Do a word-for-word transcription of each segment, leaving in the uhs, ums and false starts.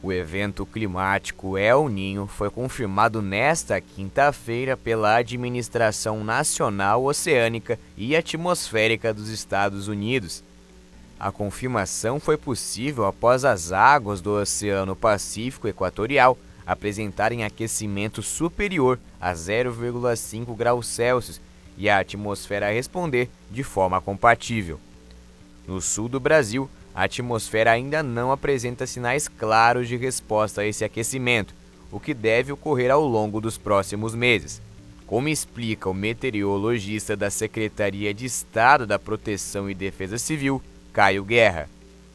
O evento climático El Niño foi confirmado nesta quinta-feira pela Administração Nacional Oceânica e Atmosférica dos Estados Unidos. A confirmação foi possível após as águas do Oceano Pacífico Equatorial apresentarem aquecimento superior a zero vírgula cinco graus Celsius e a atmosfera responder de forma compatível. No sul do Brasil, a atmosfera ainda não apresenta sinais claros de resposta a esse aquecimento, o que deve ocorrer ao longo dos próximos meses. Como explica o meteorologista da Secretaria de Estado da Proteção e Defesa Civil, Caio Guerra.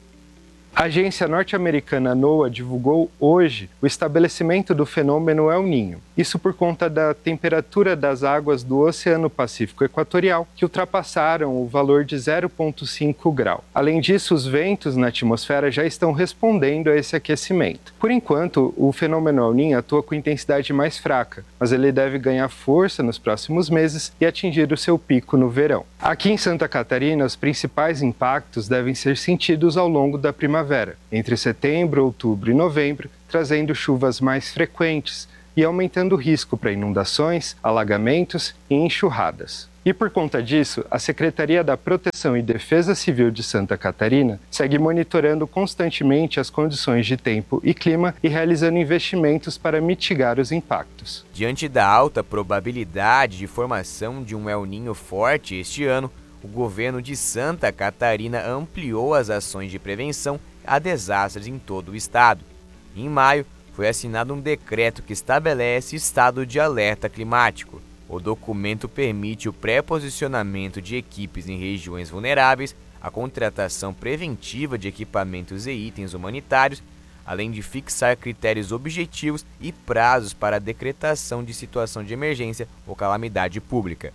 A agência norte-americana NOAA divulgou hoje o estabelecimento do fenômeno El Niño. Isso por conta da temperatura das águas do Oceano Pacífico Equatorial, que ultrapassaram o valor de zero vírgula cinco grau. Além disso, os ventos na atmosfera já estão respondendo a esse aquecimento. Por enquanto, o fenômeno El Niño atua com intensidade mais fraca, mas ele deve ganhar força nos próximos meses e atingir o seu pico no verão. Aqui em Santa Catarina, os principais impactos devem ser sentidos ao longo da primavera, entre setembro, outubro e novembro, trazendo chuvas mais frequentes e aumentando o risco para inundações, alagamentos e enxurradas. E por conta disso, a Secretaria da Proteção e Defesa Civil de Santa Catarina segue monitorando constantemente as condições de tempo e clima e realizando investimentos para mitigar os impactos. Diante da alta probabilidade de formação de um El Niño forte este ano, o governo de Santa Catarina ampliou as ações de prevenção a desastres em todo o estado. Em maio, foi assinado um decreto que estabelece estado de alerta climático. O documento permite o pré-posicionamento de equipes em regiões vulneráveis, a contratação preventiva de equipamentos e itens humanitários, além de fixar critérios objetivos e prazos para a decretação de situação de emergência ou calamidade pública.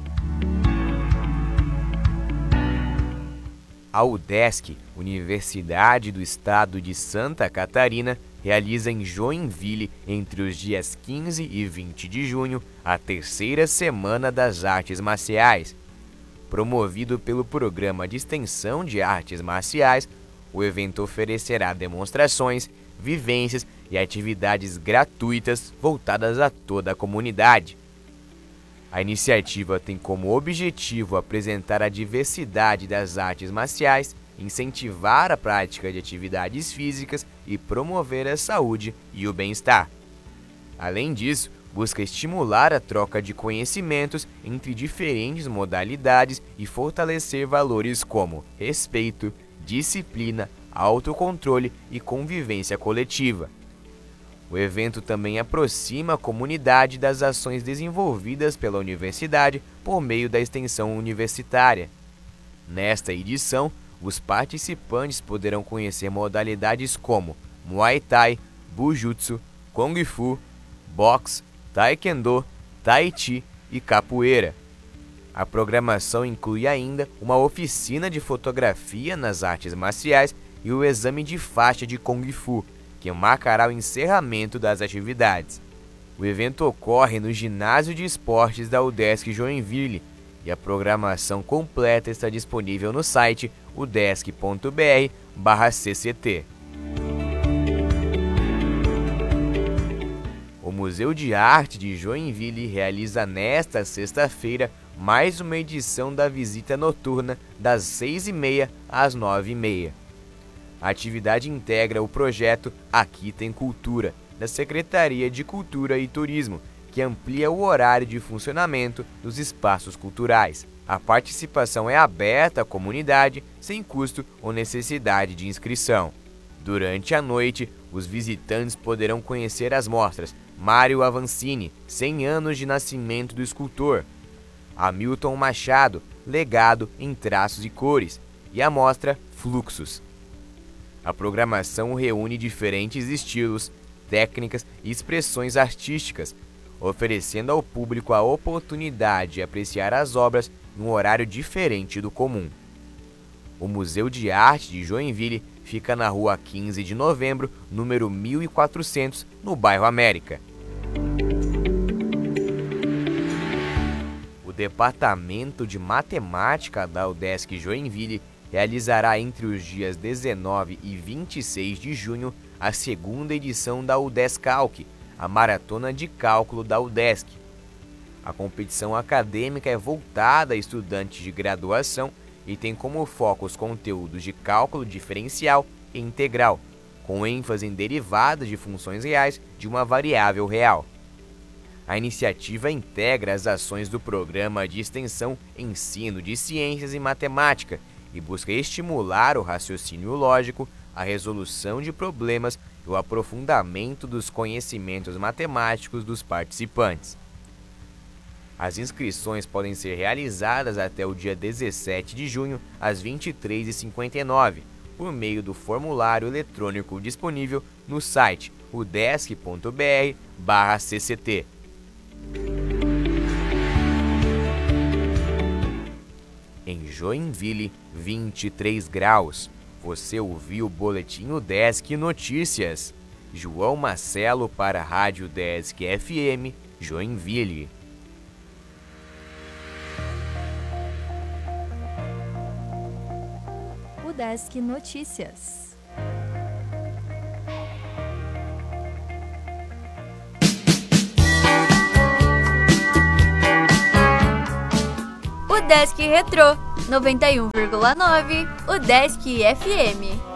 A UDESC, Universidade do Estado de Santa Catarina, realiza em Joinville, entre os dias quinze e vinte de junho, a terceira Semana das Artes Marciais. Promovido pelo Programa de Extensão de Artes Marciais, o evento oferecerá demonstrações, vivências e atividades gratuitas voltadas a toda a comunidade. A iniciativa tem como objetivo apresentar a diversidade das artes marciais, incentivar a prática de atividades físicas e promover a saúde e o bem-estar. Além disso, busca estimular a troca de conhecimentos entre diferentes modalidades e fortalecer valores como respeito, disciplina, autocontrole e convivência coletiva. O evento também aproxima a comunidade das ações desenvolvidas pela universidade por meio da extensão universitária. Nesta edição, os participantes poderão conhecer modalidades como Muay Thai, Bujutsu, Kung Fu, Boxe, Taekwondo, Tai Chi e Capoeira. A programação inclui ainda uma oficina de fotografia nas artes marciais e o exame de faixa de Kung Fu, que marcará o encerramento das atividades. O evento ocorre no Ginásio de Esportes da UDESC Joinville e a programação completa está disponível no site udesc ponto br barra C C T. O Museu de Arte de Joinville realiza nesta sexta-feira mais uma edição da visita noturna das seis e meia às nove e meia. A atividade integra o projeto Aqui Tem Cultura, da Secretaria de Cultura e Turismo, que amplia o horário de funcionamento dos espaços culturais. A participação é aberta à comunidade, sem custo ou necessidade de inscrição. Durante a noite, os visitantes poderão conhecer as mostras Mário Avancini, cem anos de nascimento do escultor, Hamilton Machado, legado em traços e cores, e a mostra Fluxos. A programação reúne diferentes estilos, técnicas e expressões artísticas, oferecendo ao público a oportunidade de apreciar as obras num horário diferente do comum. O Museu de Arte de Joinville fica na rua quinze de novembro, número mil e quatrocentos, no bairro América. O Departamento de Matemática da UDESC Joinville realizará entre os dias dezenove e vinte e seis de junho a segunda edição da UDESCalc, a Maratona de Cálculo da UDESC. A competição acadêmica é voltada a estudantes de graduação e tem como foco os conteúdos de cálculo diferencial e integral, com ênfase em derivadas de funções reais de uma variável real. A iniciativa integra as ações do Programa de Extensão Ensino de Ciências e Matemática e busca estimular o raciocínio lógico, a resolução de problemas e o aprofundamento dos conhecimentos matemáticos dos participantes. As inscrições podem ser realizadas até o dia dezessete de junho, às vinte e três e cinquenta e nove, por meio do formulário eletrônico disponível no site udesc ponto br barra C C T. Em Joinville, vinte e três graus. Você ouviu o Boletim UDESC Notícias. João Marcelo para a Rádio UDESC F M, Joinville. UDESC Notícias. UDESC Retrô noventa e um vírgula nove, UDESC F M.